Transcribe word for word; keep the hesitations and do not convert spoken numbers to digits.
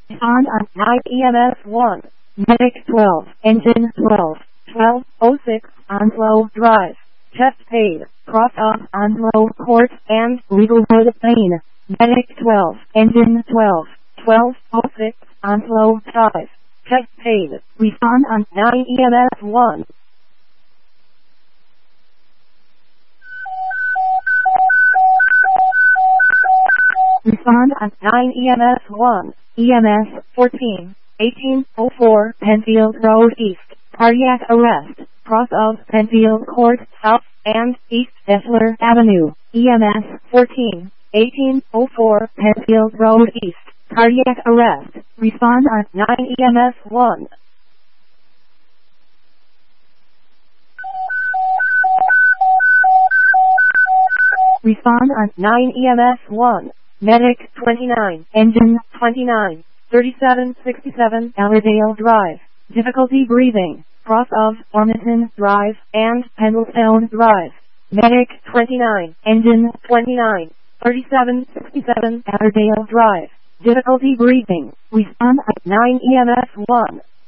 On on nine E M S one. Medic twelve. Engine twelve. twelve oh six Onslow Drive. Chest paid. Cross off Onslow Court and Legalwood Lane. Medic twelve. Engine twelve. twelve oh six Onslow Drive. Chest paid. Respond on nine E M S one. Respond on nine E M S one. E M S fourteen. eighteen oh four Penfield Road East. Cardiac arrest. Cross of Penfield Court South and East Dessler Avenue. E M S fourteen. eighteen oh four Penfield Road East. Cardiac arrest. Respond on nine E M S one. Respond on nine E M S one. Medic twenty-nine. Engine twenty-nine. thirty-seven sixty-seven Allerdale Drive. Difficulty breathing. Cross of Ormington Drive and Pendleton Drive. Medic twenty-nine. Engine twenty-nine. thirty-seven sixty-seven Allerdale Drive. Difficulty breathing. Respond at nine E M S one.